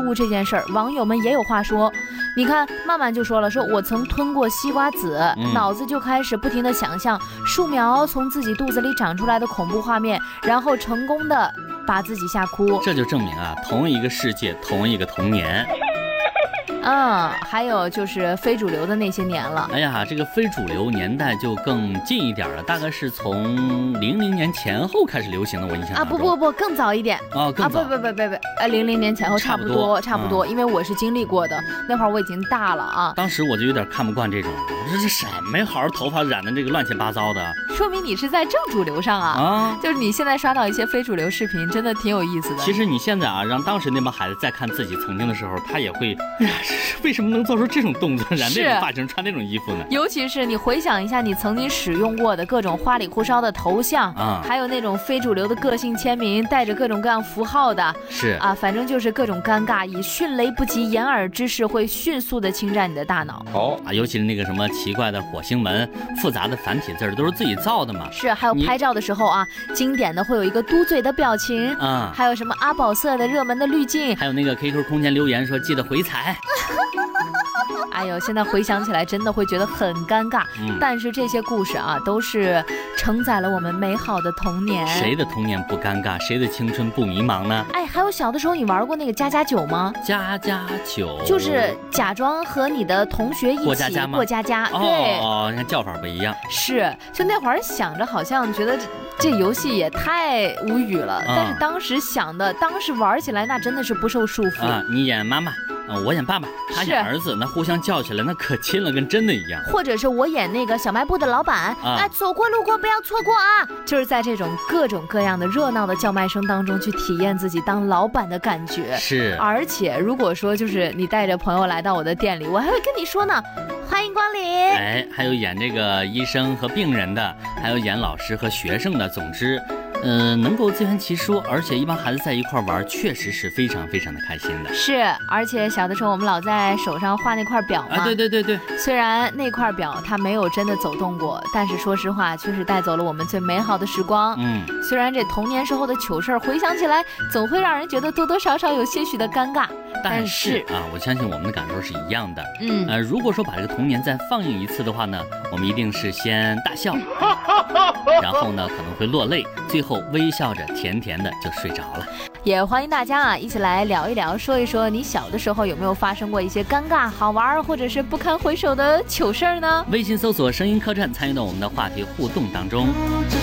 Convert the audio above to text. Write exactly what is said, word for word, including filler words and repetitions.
物这件事儿，网友们也有话说。你看，曼曼就说了，说我曾吞过西瓜籽，嗯、脑子就开始不停地想象树苗从自己肚子里长出来的恐怖画面，然后成功的把自己吓哭。 这就证明啊，同一个世界，同一个童年。 嗯，还有就是非主流的那些年了。 哎呀，这个非主流年代就更近一点了，大概是从零零年前后开始流行的，我印象当中。 啊，不不不，更早一点。 哦，更早。 啊，不不不不不，呃，零零年前后差不多，差不多，嗯、因为我是经历过的，那会儿我已经大了啊。 当时我就有点看不惯这种，我说这什么呀，好好头发染的这个乱七八糟的。 说明你是在正主流上啊。啊，就是你现在刷到一些非主流视频，真的挺有意思的。 其实你现在啊，让当时那帮孩子再看自己曾经的时候，他也会，哎呀，为什么能做出这种动作，染这种发型，穿那种衣服呢？ 尤其是你回想一下你曾经使用过的各种花里胡哨的头像啊，还有那种非主流的个性签名，带着各种各样符号的， 是啊，反正就是各种尴尬，以迅雷不及掩耳之势会迅速的侵占你的大脑。 哦啊，尤其是那个什么奇怪的火星文、复杂的繁体字都是自己造的嘛。 是，还有拍照的时候啊，经典的会有一个嘟嘴的表情啊，还有什么阿宝色的热门的滤镜， 还有那个 Q Q 空间留言说记得回踩。 哎呦，现在回想起来真的会觉得很尴尬，嗯、但是这些故事啊，都是承载了我们美好的童年。 谁的童年不尴尬？谁的青春不迷茫呢？ 哎，还有小的时候你玩过那个加加酒吗？ 加加酒就是假装和你的同学一起过家家吗？ 过家家， 哦、 对哦，你看叫法不一样。 是，就那会儿想着好像觉得这这游戏也太无语了，嗯、但是当时想的，当时玩起来那真的是不受束缚啊！你演妈妈。嗯，我演爸爸，他演儿子，那互相叫起来，那可亲了，跟真的一样。 或者是我演那个小卖部的老板啊，啊走过路过不要错过啊！就是在这种各种各样的热闹的叫卖声当中，去体验自己当老板的感觉。 是， 而且如果说就是你带着朋友来到我的店里，我还会跟你说呢，欢迎光临。 哎，还有演这个医生和病人的，还有演老师和学生的，总之。嗯、呃，能够自圆其说，而且一帮孩子在一块玩，确实是非常非常的开心的。 是，而且小的时候我们老在手上画那块表嘛。 啊，对对对对。 虽然那块表它没有真的走动过，但是说实话，确实带走了我们最美好的时光。嗯。虽然这童年时候的糗事儿回想起来，总会让人觉得多多少少有些许的尴尬。 但是啊，我相信我们的感受是一样的。 嗯。 呃，如果说把这个童年再放映一次的话呢，我们一定是先大笑，然后呢可能会落泪，最后。后微笑着甜甜的就睡着了。 也欢迎大家啊一起来聊一聊，说一说你小的时候有没有发生过一些尴尬好玩或者是不堪回首的糗事儿呢？ 微信搜索声音客栈，参与到我们的话题互动当中。